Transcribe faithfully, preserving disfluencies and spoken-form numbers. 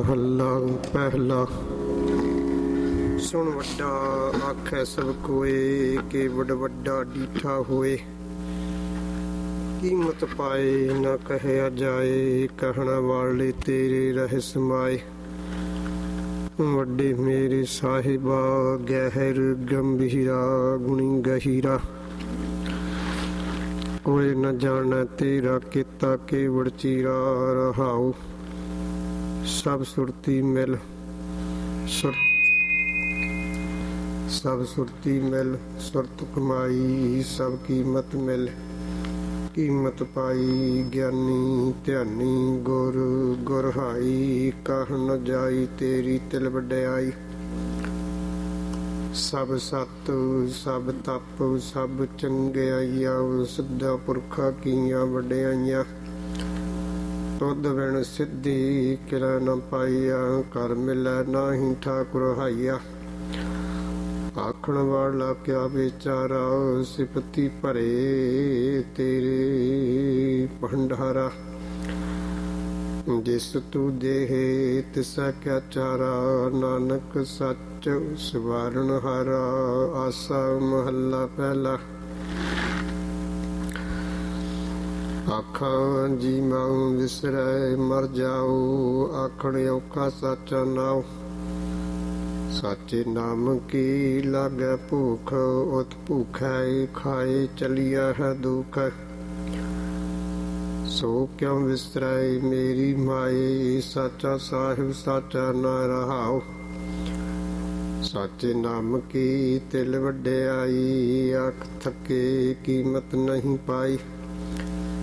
महला पहला। सुन वड्डा आखै सब कोए, के बड़ वड्डा डीठा होए। कीमत पाए न कहया जाए, कहना वाले तेरे रहस माए। वड्डे मेरे साहिबा गहर गंभीरा, गुणी गहीरा। कोई न जाने तेरा किता केवड़ चीरा। रहाओ सब सुरती मिल सुर सब सुरती मिल सुरत कमाई। सब कीमत मिल कीमत पाई। ज्ञानी ध्यानी गुर गुरहाई। कह न जाई तेरी तिल वड्याई। सब सत सब तप सब चंगियाइया, सिद्धा पुरखा कीया वड्याइया। तुद बिन सिद्धि किला न पाइया, कर मिलै नाही ठाकुर हाइया। आखण वाला क्या बेचारा, सिफती भरे तेरे भंडारा। जिस तू देहे तिसा क्या चारा, नानक सच सवारण हारा। आसा महला पहला। आखां जी माऊ विसरै मर जाओ, आखण औखा साचा नाओ। साचे नाम की लागै भूख, उत भूखै खाए चलिया है दुख। सो क्यों विसरै मेरी माए, साचा साहिब साचा ना रहाओ। साचे नाम की तिल वड्याई, आख थके कीमत नहीं पाई।